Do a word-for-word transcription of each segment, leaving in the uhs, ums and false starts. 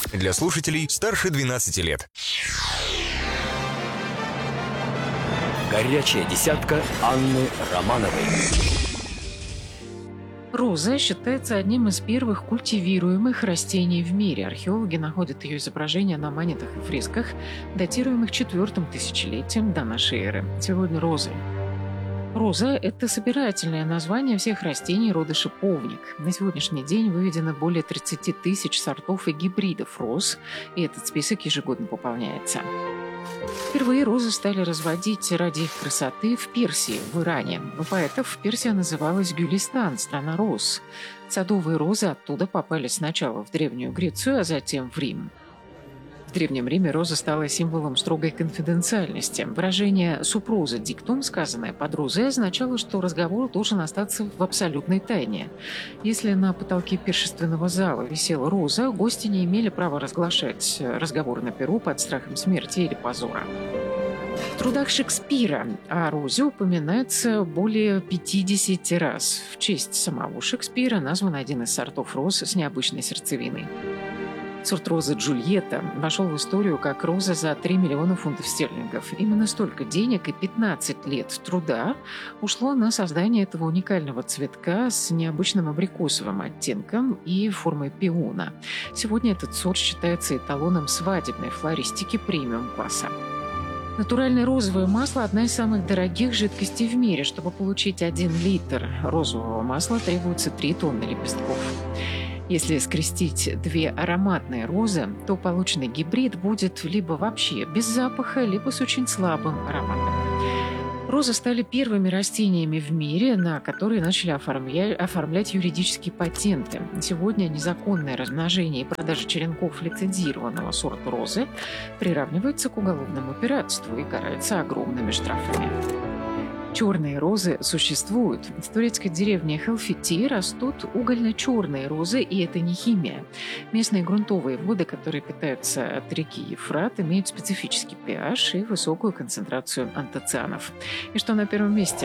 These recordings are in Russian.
Для слушателей старше двенадцати лет. Горячая десятка Анны Романовой. Роза считается одним из первых культивируемых растений в мире. Археологи находят ее изображения на монетах и фресках, датируемых четвертым тысячелетием до нашей эры. Сегодня розы. Роза – это собирательное название всех растений рода шиповник. На сегодняшний день выведено более тридцати тысяч сортов и гибридов роз, и этот список ежегодно пополняется. Впервые розы стали разводить ради их красоты в Персии, в Иране. У поэтов Персия называлась Гюлистан, страна роз. Садовые розы оттуда попали сначала в Древнюю Грецию, а затем в Рим. В Древнем Риме роза стала символом строгой конфиденциальности. Выражение «супроза диктум», сказанное под розой, означало, что разговор должен остаться в абсолютной тайне. Если на потолке пиршественного зала висела роза, гости не имели права разглашать разговор на перу под страхом смерти или позора. В трудах Шекспира о розе упоминается более пятидесяти раз. В честь самого Шекспира назван один из сортов роз с необычной сердцевиной. Сорт розы Джульетта вошел в историю как роза за три миллиона фунтов стерлингов. Именно столько денег и пятнадцать лет труда ушло на создание этого уникального цветка с необычным абрикосовым оттенком и формой пиона. Сегодня этот сорт считается эталоном свадебной флористики премиум-класса. Натуральное розовое масло – одна из самых дорогих жидкостей в мире. Чтобы получить один литр розового масла, требуется три тонны лепестков. Если скрестить две ароматные розы, то полученный гибрид будет либо вообще без запаха, либо с очень слабым ароматом. Розы стали первыми растениями в мире, на которые начали оформлять, оформлять юридические патенты. Сегодня незаконное размножение и продажа черенков лицензированного сорта розы приравнивается к уголовному пиратству и карается огромными штрафами. Черные розы существуют. В турецкой деревне Хелфити растут угольно-черные розы, и это не химия. Местные грунтовые воды, которые питаются от реки Ефрат, имеют специфический pH и высокую концентрацию антоцианов. И что на первом месте?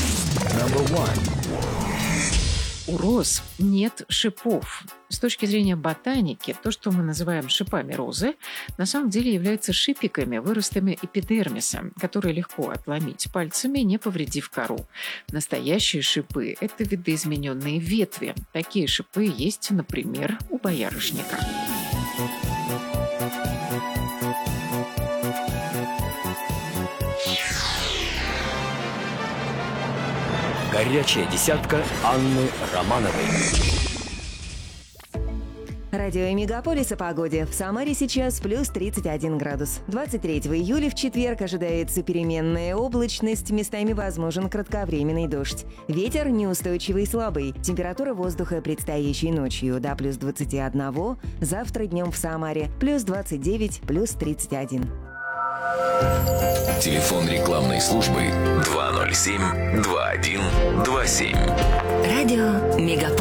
У роз нет шипов. С точки зрения ботаники, то, что мы называем шипами розы, на самом деле является шипиками, выростами эпидермиса, которые легко отломить пальцами, не повредив кору. Настоящие шипы – это видоизмененные ветви. Такие шипы есть, например, у боярышника. Горячая десятка Анны Романовой. Радио Мегаполис о погоде. В Самаре сейчас плюс тридцать один градус. двадцать третьего июля в четверг ожидается переменная облачность, местами возможен кратковременный дождь. Ветер неустойчивый и слабый. Температура воздуха предстоящей ночью до плюс двадцати одного, завтра днем в Самаре плюс двадцать девять, плюс тридцать один. Телефон рекламной службы два ноль семь два один два семь. Радио Мегаполис.